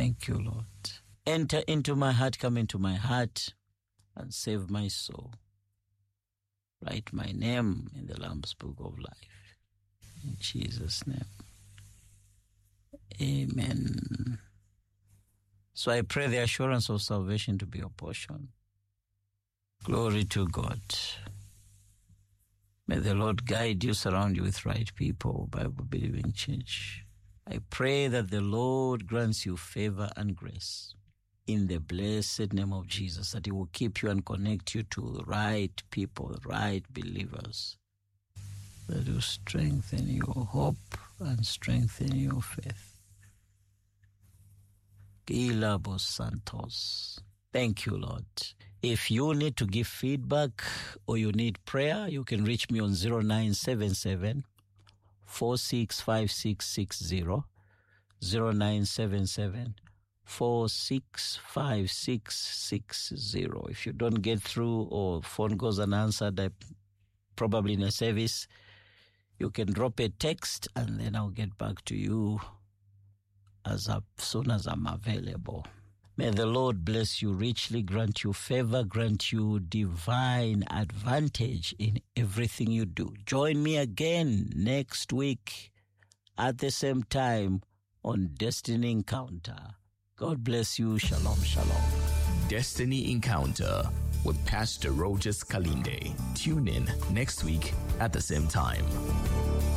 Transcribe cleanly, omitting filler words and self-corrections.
Thank you, Lord. Enter into my heart, come into my heart, and save my soul. Write my name in the Lamb's Book of Life. In Jesus' name. Amen. So I pray the assurance of salvation to be your portion. Glory to God. May the Lord guide you, surround you with right people, Bible-believing church. I pray that the Lord grants you favor and grace in the blessed name of Jesus, that He will keep you and connect you to the right people, the right believers, that will strengthen your hope and strengthen your faith. Gilabos Santos. Thank you, Lord. If you need to give feedback or you need prayer, you can reach me on 0977 465660, 0977 465660. If you don't get through or phone goes unanswered, probably in a service, you can drop a text and then I'll get back to you as soon as I'm available. May the Lord bless you richly, grant you favor, grant you divine advantage in everything you do. Join me again next week at the same time on Destiny Encounter. God bless you. Shalom, shalom. Destiny Encounter with Pastor Rogers Kalinde. Tune in next week at the same time.